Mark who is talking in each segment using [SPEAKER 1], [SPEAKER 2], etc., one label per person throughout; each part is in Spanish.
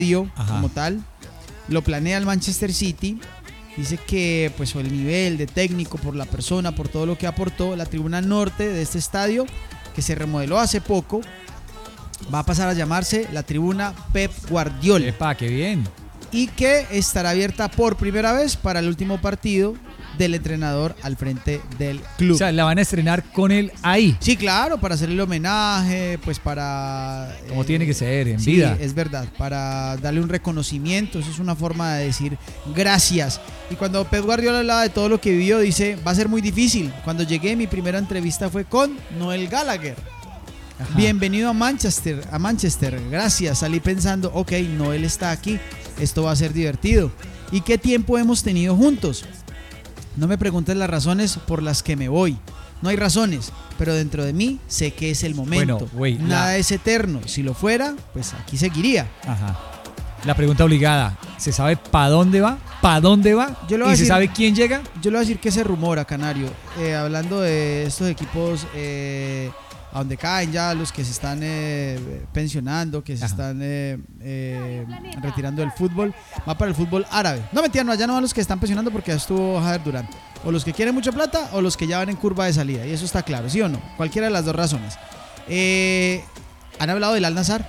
[SPEAKER 1] como tal, lo planea el Manchester City. Dice que pues el nivel de técnico, por la persona, por todo lo que aportó, la tribuna norte de este estadio, que se remodeló hace poco, va a pasar a llamarse la tribuna Pep Guardiola.
[SPEAKER 2] ¡Epa, qué bien!
[SPEAKER 1] Y que estará abierta por primera vez para el último partido del entrenador al frente del club.
[SPEAKER 2] O sea, la van a estrenar con él ahí.
[SPEAKER 1] Sí, claro, para hacerle el homenaje, pues para...
[SPEAKER 2] Como tiene que ser, en
[SPEAKER 1] sí,
[SPEAKER 2] vida.
[SPEAKER 1] es verdad, para darle un reconocimiento, eso es una forma de decir gracias. Y cuando Pep Guardiola hablaba de todo lo que vivió, dice, va a ser muy difícil. Cuando llegué, mi primera entrevista fue con Noel Gallagher. Ajá. Bienvenido a Manchester, gracias. Salí pensando, ok, Noel está aquí, esto va a ser divertido. ¿Y qué tiempo hemos tenido juntos? No me preguntes las razones por las que me voy. No hay razones, pero dentro de mí sé que es el momento. Bueno, nada es eterno. Si lo fuera, pues aquí seguiría.
[SPEAKER 2] Ajá. La pregunta obligada, ¿se sabe para dónde va? ¿Para dónde va? ¿Y se sabe quién llega?
[SPEAKER 1] Yo le voy a decir que se rumora, Canario. Hablando de estos equipos a donde caen ya los que se están pensionando, que se están retirando del fútbol, va para el fútbol árabe. No, mentira, no, allá no van los que están pensionando porque ya estuvo Jader Durán. O los que quieren mucha plata o los que ya van en curva de salida. Y eso está claro, ¿sí o no? Cualquiera de las dos razones. Han hablado del Al-Nassr.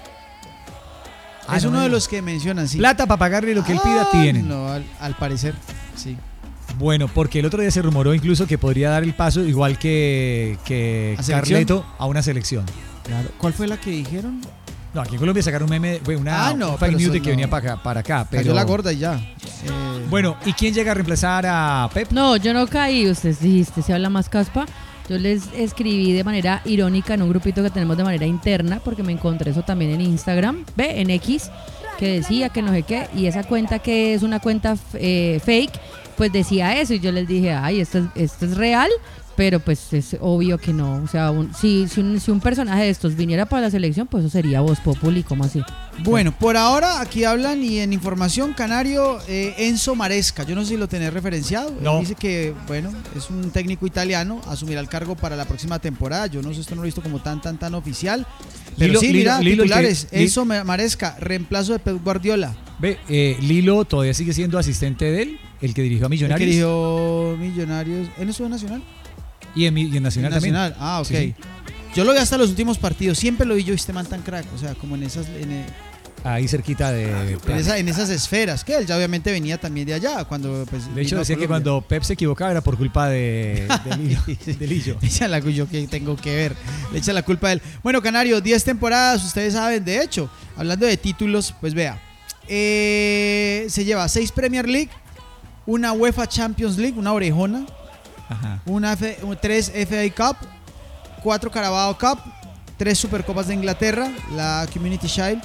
[SPEAKER 1] Es uno de los que mencionan, sí.
[SPEAKER 2] Plata para pagarle lo que él pida tienen.
[SPEAKER 1] No, al parecer, sí.
[SPEAKER 2] Bueno, porque el otro día se rumoró incluso que podría dar el paso, igual que Carleto, a una selección.
[SPEAKER 1] Claro. ¿Cuál fue la que dijeron?
[SPEAKER 2] No, aquí en Colombia sacaron un meme, un fake news de que venía para acá. Pero
[SPEAKER 1] cayó la gorda y ya.
[SPEAKER 2] Bueno, ¿y quién llega a reemplazar a Pep?
[SPEAKER 3] No, yo no caí, usted dijiste, se habla más caspa. Yo les escribí de manera irónica en un grupito que tenemos de manera interna, porque me encontré eso también en Instagram, en X, que decía que no sé qué, y esa cuenta que es una cuenta fake, pues decía eso, y yo les dije, ay, esto es real, pero pues es obvio que no. O sea, si un personaje de estos viniera para la selección, pues eso sería Voz Populi, ¿cómo así?
[SPEAKER 1] Bueno, por ahora aquí hablan y en información, Canario, Enzo Maresca, yo no sé si lo tenés referenciado.
[SPEAKER 2] No.
[SPEAKER 1] Él dice que, bueno, es un técnico italiano, asumirá el cargo para la próxima temporada. Yo no sé, esto no lo he visto como tan oficial. Pero titulares, Enzo Maresca, reemplazo de Pep Guardiola.
[SPEAKER 2] Lilo todavía sigue siendo asistente de él, el que dirigió a Millonarios.
[SPEAKER 1] El que dirigió Millonarios, ¿en eso es Nacional?
[SPEAKER 2] Y en Nacional también.
[SPEAKER 1] Ah, ok.
[SPEAKER 2] Sí.
[SPEAKER 1] Yo lo vi hasta los últimos partidos, siempre lo vi yo, este man tan crack, o sea, como en esas...
[SPEAKER 2] ahí cerquita de
[SPEAKER 1] en esas esferas, que él ya obviamente venía también de allá. Cuando, pues,
[SPEAKER 2] de hecho, decía que cuando Pep se equivocaba era por culpa de Lillo.
[SPEAKER 1] Echa la yo que tengo que ver. Le echa la culpa a él. Bueno, Canario, 10 temporadas, ustedes saben. De hecho, hablando de títulos, pues vea. Se lleva 6 Premier League, una UEFA Champions League, una orejona.
[SPEAKER 2] Ajá.
[SPEAKER 1] 3 FA Cup, 4 Carabao Cup, 3 Supercopas de Inglaterra, la Community Shield,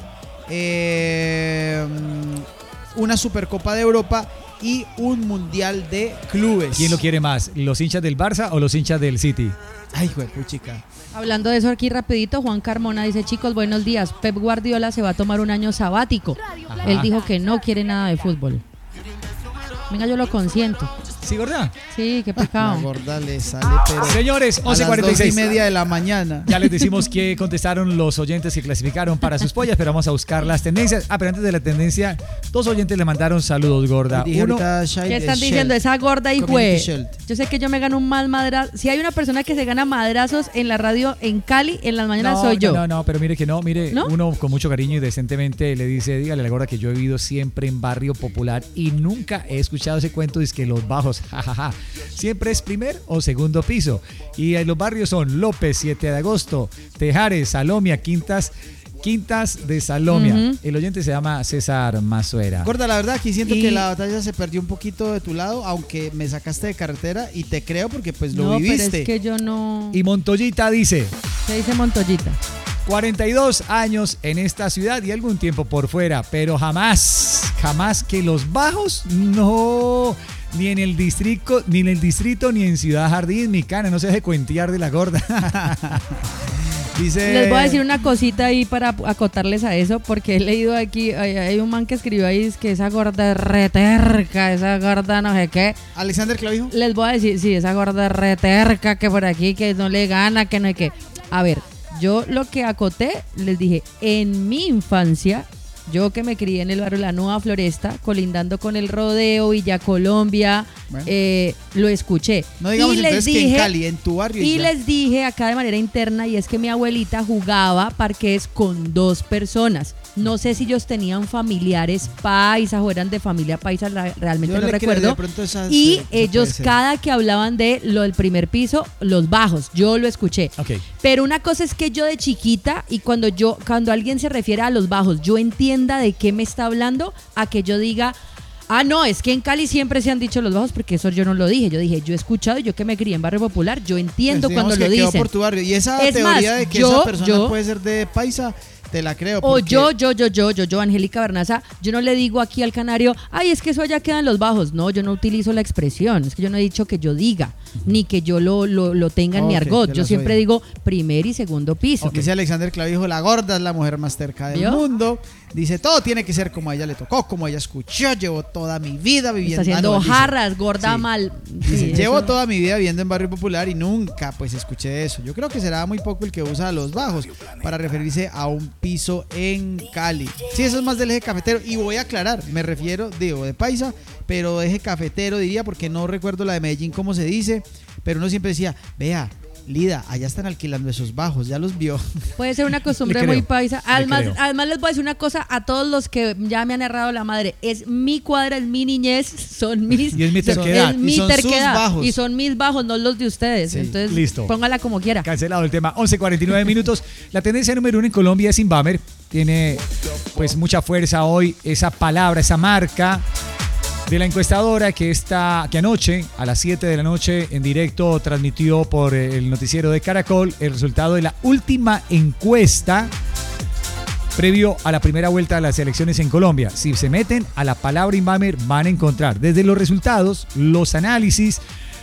[SPEAKER 1] una Supercopa de Europa y un Mundial de Clubes.
[SPEAKER 2] ¿Quién lo quiere más? ¿Los hinchas del Barça o los hinchas del City?
[SPEAKER 1] Ay, juepuchica.
[SPEAKER 3] Hablando de eso aquí rapidito, Juan Carmona dice, chicos, buenos días, Pep Guardiola se va a tomar un año sabático. Ajá. Él dijo que no quiere nada de fútbol. Venga, yo lo consiento.
[SPEAKER 2] ¿Sí, gorda?
[SPEAKER 3] Sí, qué pecado.
[SPEAKER 1] La gorda le sale, pero
[SPEAKER 2] señores, 11:46.
[SPEAKER 1] A las 2:30 de la mañana.
[SPEAKER 2] Ya les decimos que contestaron los oyentes que clasificaron para sus pollas, pero vamos a buscar las tendencias. Pero antes de la tendencia, 2 oyentes le mandaron saludos, gorda.
[SPEAKER 3] Uno, ¿qué están diciendo? Esa gorda y jue. Yo sé que yo me gano un mal madrazo. Si hay una persona que se gana madrazos en la radio en Cali, en las mañanas soy yo.
[SPEAKER 2] No, pero mire que no. Uno con mucho cariño y decentemente le dice, dígale a la gorda que yo he vivido siempre en barrio popular y nunca he escuchado ese cuento de que los bajos, jajaja. Siempre es primer o segundo piso. Y los barrios son López, 7 de agosto, Tejares, Salomia, Quintas de Salomia. Uh-huh. El oyente se llama César Mazuera.
[SPEAKER 1] Gorda, la verdad aquí siento que la batalla se perdió un poquito de tu lado, aunque me sacaste de carretera y te creo porque pues lo viviste.
[SPEAKER 3] Pero es que yo no...
[SPEAKER 2] Y Montoyita dice...
[SPEAKER 3] ¿Qué dice Montoyita?
[SPEAKER 2] 42 años en esta ciudad y algún tiempo por fuera, pero jamás que los bajos, no... Ni en el distrito, ni en Ciudad Jardín, mi cana, no se deje cuentear de la gorda.
[SPEAKER 3] Dice... Les voy a decir una cosita ahí para acotarles a eso, porque he leído aquí, hay un man que escribió ahí, es que esa gorda es reterca, esa gorda no sé qué.
[SPEAKER 1] ¿Alexander Clavijo?
[SPEAKER 3] Les voy a decir, sí, esa gorda es reterca, que por aquí, que no le gana, que no hay que... A ver, yo lo que acoté, les dije, en mi infancia, yo que me crié en el barrio La Nueva Floresta, colindando con el Rodeo, Villa Colombia,
[SPEAKER 1] Bueno.
[SPEAKER 3] lo escuché.
[SPEAKER 1] No digamos
[SPEAKER 3] Y
[SPEAKER 1] entonces
[SPEAKER 3] les
[SPEAKER 1] que en
[SPEAKER 3] dije-
[SPEAKER 1] Cali, en tu barrio.
[SPEAKER 3] Y
[SPEAKER 1] ya.
[SPEAKER 3] les dije acá de manera interna, y es que mi abuelita jugaba parqués con 2 personas. No sé si ellos tenían familiares paisas o eran de familia paisa, realmente
[SPEAKER 1] Yo
[SPEAKER 3] no
[SPEAKER 1] le creo,
[SPEAKER 3] recuerdo.
[SPEAKER 1] de pronto esa
[SPEAKER 3] Y
[SPEAKER 1] se puede
[SPEAKER 3] ellos
[SPEAKER 1] ser.
[SPEAKER 3] cada que hablaban de lo del primer piso, los bajos, yo lo escuché.
[SPEAKER 2] Ok.
[SPEAKER 3] Pero una cosa es que yo de chiquita y cuando alguien se refiere a los bajos, yo entienda de qué me está hablando, a que yo diga, ah, no, es que en Cali siempre se han dicho los bajos, porque eso yo no lo dije. Yo dije, yo he escuchado, yo que me crié en barrio popular, yo entiendo
[SPEAKER 1] Pues
[SPEAKER 3] cuando
[SPEAKER 1] digamos
[SPEAKER 3] lo
[SPEAKER 1] que quedó
[SPEAKER 3] dicen.
[SPEAKER 1] por tu barrio. Y esa
[SPEAKER 3] Es
[SPEAKER 1] teoría
[SPEAKER 3] más,
[SPEAKER 1] de que
[SPEAKER 3] yo-
[SPEAKER 1] esa persona
[SPEAKER 3] yo-
[SPEAKER 1] puede ser de paisa, te la creo.
[SPEAKER 3] O
[SPEAKER 1] porque-
[SPEAKER 3] yo, Angélica Bernaza, yo no le digo aquí al canario, ay, es que eso allá quedan los bajos. No, yo no utilizo la expresión, es que yo no he dicho que yo diga, ni que yo lo tenga en mi
[SPEAKER 1] Ok,
[SPEAKER 3] argot.
[SPEAKER 1] te
[SPEAKER 3] Yo
[SPEAKER 1] las
[SPEAKER 3] siempre
[SPEAKER 1] oí.
[SPEAKER 3] digo primer y segundo piso.
[SPEAKER 1] Dice Alexander Clavijo, la gorda es la mujer más terca del
[SPEAKER 3] ¿Vio?
[SPEAKER 1] mundo. Dice, todo tiene que ser como a ella le tocó, como ella escuchó. Llevo toda mi vida viviendo.
[SPEAKER 3] Está haciendo
[SPEAKER 1] Ah, no, dice-
[SPEAKER 3] jarras, gorda
[SPEAKER 1] Sí.
[SPEAKER 3] mal.
[SPEAKER 1] Dice,
[SPEAKER 3] Sí,
[SPEAKER 1] llevo
[SPEAKER 3] eso-
[SPEAKER 1] toda mi vida viviendo en barrio popular y nunca pues escuché eso. Yo creo que será muy poco el que usa los bajos para referirse a un piso en Cali. Sí, eso es más del eje cafetero. Y voy a aclarar, me refiero, digo, de paisa, pero eje cafetero diría, porque no recuerdo la de Medellín cómo se dice, pero uno siempre decía, vea, Lida, allá están alquilando esos bajos, ya los vio.
[SPEAKER 3] Puede ser una costumbre
[SPEAKER 2] Le creo,
[SPEAKER 3] muy paisa.
[SPEAKER 2] le
[SPEAKER 3] Además,
[SPEAKER 2] creo.
[SPEAKER 3] además les voy a decir una cosa a todos los que ya me han errado la madre. Es mi cuadra, es mi niñez, son mis...
[SPEAKER 2] Y es mi terquedad.
[SPEAKER 3] Es mi
[SPEAKER 1] Y son sus
[SPEAKER 3] terquedad.
[SPEAKER 1] bajos.
[SPEAKER 3] Y son mis bajos, no los de ustedes.
[SPEAKER 1] Sí,
[SPEAKER 3] Entonces,
[SPEAKER 2] listo.
[SPEAKER 3] póngala como quiera.
[SPEAKER 2] Cancelado el tema. 11:49 minutos. La tendencia número 1 en Colombia es Invamer. Tiene pues mucha fuerza hoy esa palabra, esa marca de la encuestadora que anoche a las 7 de la noche en directo transmitió por el noticiero de Caracol el resultado de la última encuesta previo a la primera vuelta de las elecciones en Colombia. Si se meten a la palabra Invamer van a encontrar desde los resultados, los análisis,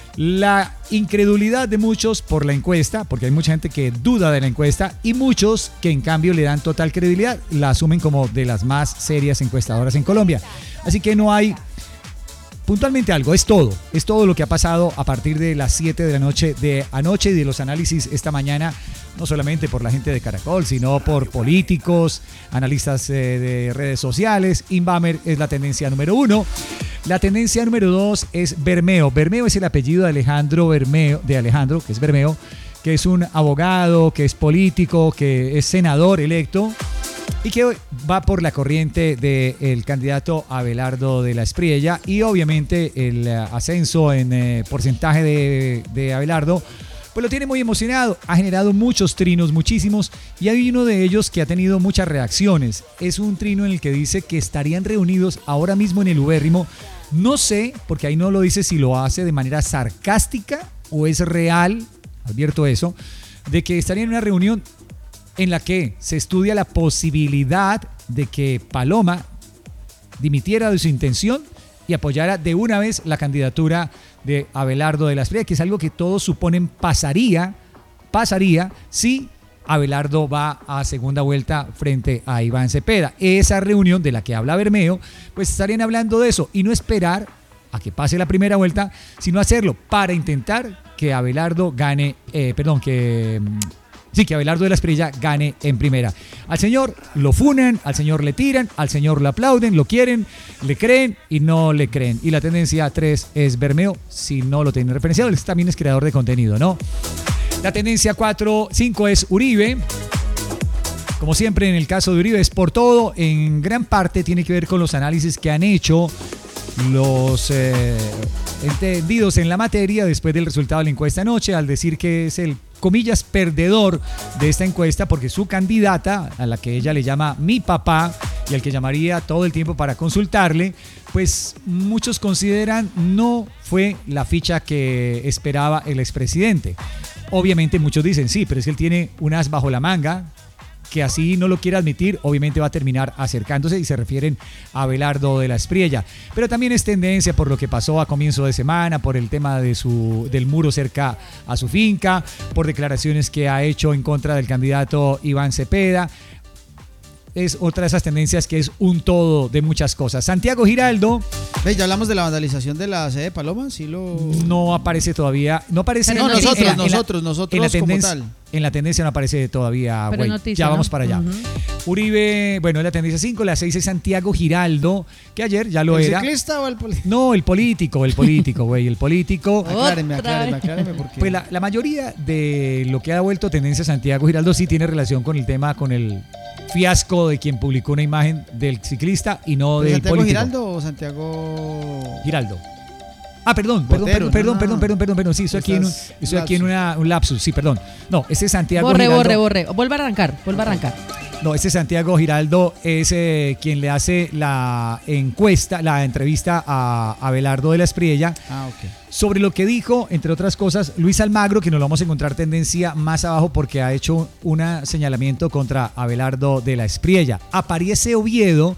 [SPEAKER 2] la incredulidad de muchos por la encuesta, porque hay mucha gente que duda de la encuesta y muchos que en cambio le dan total credibilidad, la asumen como de las más serias encuestadoras en Colombia. Así que no hay puntualmente algo, es todo lo que ha pasado a partir de las 7 de la noche de anoche y de los análisis esta mañana, no solamente por la gente de Caracol, sino por políticos, analistas de redes sociales. Invamer es la tendencia número 1. La tendencia número 2 es Bermeo. Bermeo es el apellido de Alejandro, que es Bermeo, que es un abogado, que es político, que es senador electo y que va por la corriente del candidato Abelardo de la Espriella, y obviamente el ascenso en porcentaje de Abelardo pues lo tiene muy emocionado, ha generado muchos trinos, muchísimos, y hay uno de ellos que ha tenido muchas reacciones. Es un trino en el que dice que estarían reunidos ahora mismo en el ubérrimo. No sé, porque ahí no lo dice si lo hace de manera sarcástica o es real, advierto eso, de que estarían en una reunión en la que se estudia la posibilidad de que Paloma dimitiera de su intención y apoyara de una vez la candidatura de Abelardo de la Espriella, que es algo que todos suponen pasaría si Abelardo va a segunda vuelta frente a Iván Cepeda. Esa reunión de la que habla Bermeo, pues estarían hablando de eso y no esperar a que pase la primera vuelta, sino hacerlo para intentar que Abelardo gane, que Abelardo de la Espriella gane en primera. Al señor lo funan, al señor le tiran, al señor le aplauden, lo quieren, le creen y no le creen. Y la tendencia 3 es Bermeo, si no lo tienen referenciado, él también es creador de contenido, ¿no? La tendencia 5 es Uribe. Como siempre en el caso de Uribe es por todo, en gran parte tiene que ver con los análisis que han hecho los entendidos en la materia después del resultado de la encuesta anoche, al decir que es el, comillas, perdedor de esta encuesta porque su candidata, a la que ella le llama mi papá y al que llamaría todo el tiempo para consultarle, pues muchos consideran no fue la ficha que esperaba el expresidente. Obviamente muchos dicen sí, pero es que él tiene un as bajo la manga, que así no lo quiere admitir, obviamente va a terminar acercándose, y se refieren a Abelardo de la Espriella. Pero también es tendencia por lo que pasó a comienzo de semana, por el tema de del muro cerca a su finca, por declaraciones que ha hecho en contra del candidato Iván Cepeda. es otra de esas tendencias que es un todo de muchas cosas. Santiago Giraldo.
[SPEAKER 1] ¿Ve? Ya hablamos de la vandalización de la sede de Paloma, sí lo...
[SPEAKER 2] No aparece todavía, no aparece...
[SPEAKER 1] No, nosotros
[SPEAKER 2] en la
[SPEAKER 1] como tal.
[SPEAKER 2] En la tendencia no aparece todavía, güey. Ya vamos para allá. Uribe, bueno, en la tendencia 5, la 6 es Santiago Giraldo, que ayer ya lo era.
[SPEAKER 1] ¿El ciclista o el político?
[SPEAKER 2] No, el político, güey, el político.
[SPEAKER 1] Acláreme, porque...
[SPEAKER 2] Pues la mayoría de lo que ha vuelto tendencia Santiago Giraldo sí tiene relación con el tema, con el fiasco de quien publicó una imagen del ciclista y no del
[SPEAKER 1] ¿Santiago
[SPEAKER 2] político.
[SPEAKER 1] Giraldo o Santiago
[SPEAKER 2] Giraldo? Ah, perdón. Sí, estoy aquí en un lapsus. Sí, perdón. No, ese es Santiago Giraldo.
[SPEAKER 3] Borre. Vuelva a arrancar.
[SPEAKER 2] No, ese Santiago Giraldo es quien le hace la entrevista a Abelardo de la Espriella. Sobre lo que dijo, entre otras cosas, Luis Almagro, que nos lo vamos a encontrar tendencia más abajo porque ha hecho un señalamiento contra Abelardo de la Espriella. Aparece Oviedo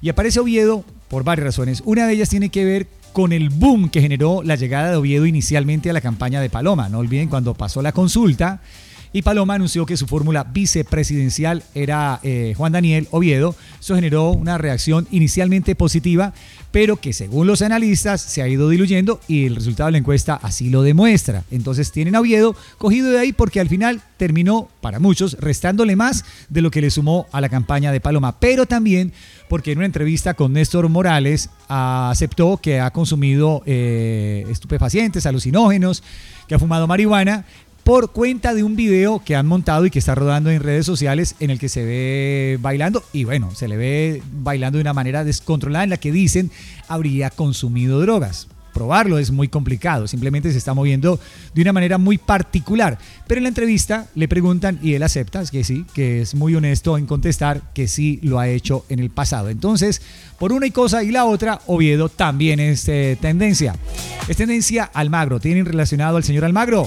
[SPEAKER 2] por varias razones. Una de ellas tiene que ver con el boom que generó la llegada de Oviedo inicialmente a la campaña de Paloma. No olviden cuando pasó la consulta y Paloma anunció que su fórmula vicepresidencial era Juan Daniel Oviedo. Eso generó una reacción inicialmente positiva, pero que según los analistas se ha ido diluyendo y el resultado de la encuesta así lo demuestra. Entonces tienen a Oviedo cogido de ahí porque al final terminó, para muchos, restándole más de lo que le sumó a la campaña de Paloma, pero también porque en una entrevista con Néstor Morales aceptó que ha consumido estupefacientes, alucinógenos, que ha fumado marihuana, por cuenta de un video que han montado y que está rodando en redes sociales en el que se ve bailando y bueno, se le ve bailando de una manera descontrolada en la que dicen habría consumido drogas. Probarlo es muy complicado, simplemente se está moviendo de una manera muy particular. Pero en la entrevista le preguntan y él acepta que sí, que es muy honesto en contestar que sí lo ha hecho en el pasado. Entonces, por una cosa y la otra, Oviedo también es tendencia. Es tendencia Almagro. ¿Tienen relacionado al señor Almagro?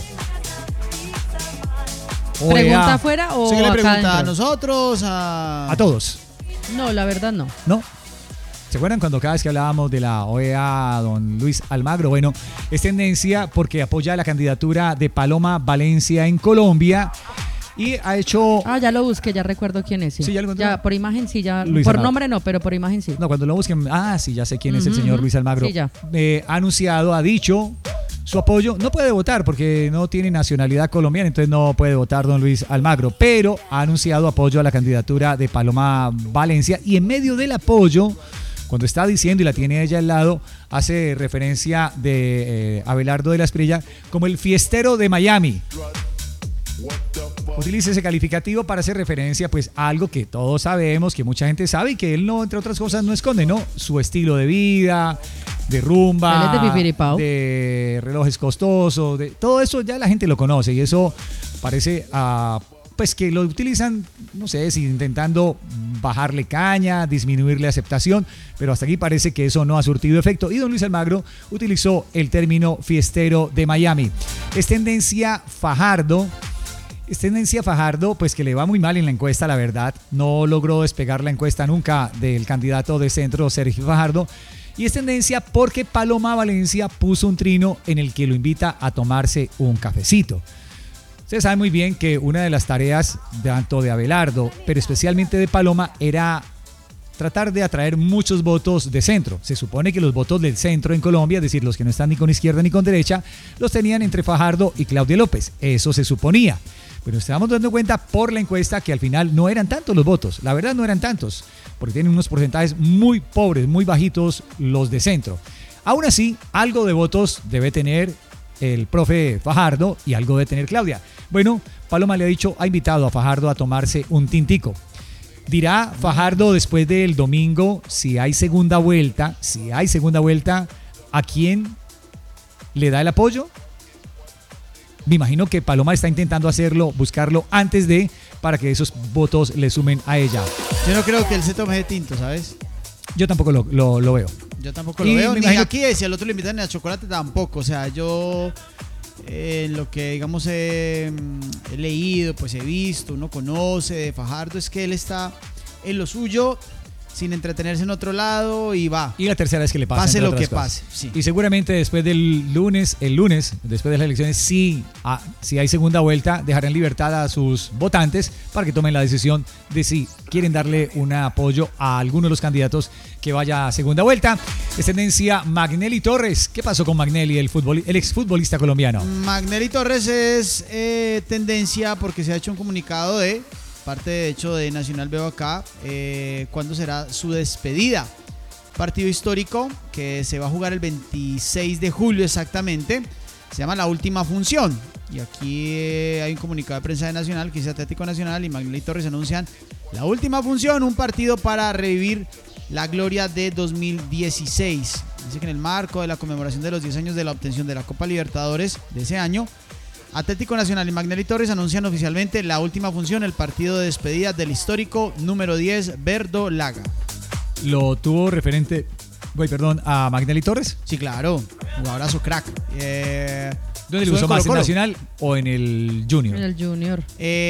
[SPEAKER 3] ¿Pregunta afuera o
[SPEAKER 1] ¿sí que le pregunta
[SPEAKER 3] acá
[SPEAKER 1] a nosotros? A
[SPEAKER 2] todos.
[SPEAKER 3] No, la verdad no.
[SPEAKER 2] ¿No? ¿Se acuerdan cuando cada vez que hablábamos de la OEA, don Luis Almagro? Bueno, es tendencia porque apoya la candidatura de Paloma Valencia en Colombia y ha hecho...
[SPEAKER 3] ya lo busqué, ya recuerdo quién es.
[SPEAKER 2] Sí,
[SPEAKER 3] ya por imagen sí, ya.
[SPEAKER 2] Luis
[SPEAKER 3] por
[SPEAKER 2] Almagro.
[SPEAKER 3] Nombre no, pero por imagen sí.
[SPEAKER 2] No, cuando lo busquen... sí, ya sé quién es el señor Luis Almagro.
[SPEAKER 3] Sí, ya.
[SPEAKER 2] Ha anunciado, ha dicho su apoyo. No puede votar porque no tiene nacionalidad colombiana, entonces no puede votar don Luis Almagro, pero ha anunciado apoyo a la candidatura de Paloma Valencia y en medio del apoyo, cuando está diciendo y la tiene ella al lado, hace referencia de Abelardo de la Espriella como el fiestero de Miami. Utiliza ese calificativo para hacer referencia pues a algo que todos sabemos, que mucha gente sabe y que él no, entre otras cosas, no esconde, ¿no? Su estilo de vida, de rumba, de relojes costosos, de todo eso ya la gente lo conoce y eso parece pues que lo utilizan, no sé, si intentando bajarle caña, disminuirle aceptación, pero hasta aquí parece que eso no ha surtido efecto y don Luis Almagro utilizó el término fiestero de Miami. Es tendencia Fajardo, pues que le va muy mal en la encuesta, la verdad. No logró despegar la encuesta nunca del candidato de centro, Sergio Fajardo. Y es tendencia porque Paloma Valencia puso un trino en el que lo invita a tomarse un cafecito. Ustedes saben muy bien que una de las tareas tanto de Abelardo, pero especialmente de Paloma, era tratar de atraer muchos votos de centro. Se supone que los votos del centro en Colombia, es decir, los que no están ni con izquierda ni con derecha, los tenían entre Fajardo y Claudia López. Eso se suponía. Pero nos estamos dando cuenta por la encuesta que al final no eran tantos los votos. La verdad no eran tantos, porque tienen unos porcentajes muy pobres, muy bajitos los de centro. Aún así, algo de votos debe tener el profe Fajardo y algo debe tener Claudia. Bueno, Paloma le ha invitado a Fajardo a tomarse un tintico. Dirá Fajardo después del domingo si hay segunda vuelta, ¿a quién le da el apoyo? Me imagino que Paloma está intentando buscarlo antes para que esos votos le sumen a ella.
[SPEAKER 1] Yo no creo que él se tome de tinto, ¿sabes?
[SPEAKER 2] Yo tampoco lo veo.
[SPEAKER 1] Yo tampoco lo veo, ni aquí, si al otro le invitan a chocolate tampoco. O sea, yo lo que digamos he leído, pues he visto, uno conoce de Fajardo, es que él está en lo suyo, sin entretenerse en otro lado y va.
[SPEAKER 2] Y la tercera vez que le pasa.
[SPEAKER 1] Pase
[SPEAKER 2] entre
[SPEAKER 1] lo que
[SPEAKER 2] otras cosas.
[SPEAKER 1] pase. Sí.
[SPEAKER 2] Y seguramente después del lunes, después de las elecciones, si hay segunda vuelta, dejarán en libertad a sus votantes para que tomen la decisión de si quieren darle un apoyo a alguno de los candidatos que vaya a segunda vuelta. Es tendencia Magnelly Torres. ¿Qué pasó con Magnelly, el exfutbolista colombiano?
[SPEAKER 1] Magnelly Torres es tendencia porque se ha hecho un comunicado de parte de hecho de Nacional, veo acá, cuándo será su despedida. Partido histórico que se va a jugar el 26 de julio exactamente. Se llama La Última Función. Y aquí hay un comunicado de prensa de Nacional que dice Atlético Nacional y Magnelly Torres anuncian La Última Función, un partido para revivir la gloria de 2016. Dice que en el marco de la conmemoración de los 10 años de la obtención de la Copa Libertadores de ese año, Atlético Nacional y Magnelly Torres anuncian oficialmente La Última Función, el partido de despedida del histórico número 10 Verdolaga.
[SPEAKER 2] ¿Lo tuvo referente, a Magnelly Torres?
[SPEAKER 1] Sí, claro, jugadorazo crack.
[SPEAKER 2] ¿Dónde lo usó más, en Nacional o en el Junior?
[SPEAKER 3] En el Junior.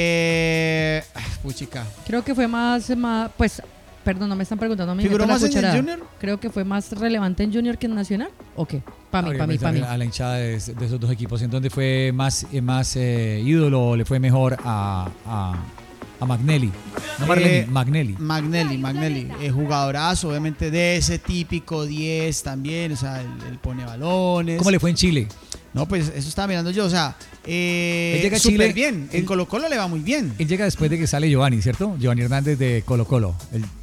[SPEAKER 1] Puchica.
[SPEAKER 3] Creo que fue más, pues, perdón, no me están preguntando.
[SPEAKER 1] ¿Figuró más en el Junior?
[SPEAKER 3] Creo que fue más relevante en Junior que en Nacional. ¿O qué? Para mí.
[SPEAKER 2] A la hinchada de esos dos equipos. ¿En dónde fue más ídolo o le fue mejor a Magnelly? No Magnelly.
[SPEAKER 1] Magnelly. Jugadorazo, obviamente de ese típico 10 también. O sea, él pone balones.
[SPEAKER 2] ¿Cómo le fue en Chile?
[SPEAKER 1] No, pues eso estaba mirando yo. O sea,
[SPEAKER 2] llega a
[SPEAKER 1] súper
[SPEAKER 2] Chile,
[SPEAKER 1] bien. En Colo-Colo le va muy bien.
[SPEAKER 2] Él llega después de que sale Giovanni, ¿cierto? Giovanni Hernández de Colo-Colo.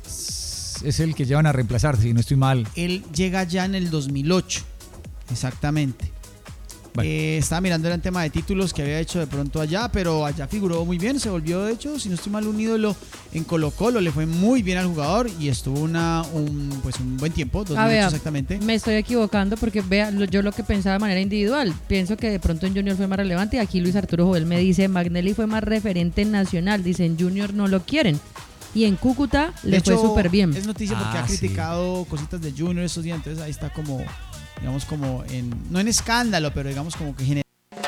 [SPEAKER 2] Es el que llevan a reemplazar, si no estoy mal.
[SPEAKER 1] Él llega ya en el 2008, exactamente. Bueno. Estaba mirando el tema de títulos que había hecho de pronto allá, pero allá figuró muy bien, se volvió de hecho, si no estoy mal, un ídolo en Colo-Colo, le fue muy bien al jugador y estuvo un buen tiempo, 2008 exactamente.
[SPEAKER 3] Me estoy equivocando porque vea, yo lo que pensaba de manera individual, pienso que de pronto en Junior fue más relevante y aquí Luis Arturo Jovel me dice, Magnelly fue más referente en Nacional, dice en Junior no lo quieren. Y en Cúcuta le fue súper bien.
[SPEAKER 1] Es noticia porque ha criticado cositas de Junior estos días, entonces ahí está como, digamos, no en escándalo, pero digamos como que genera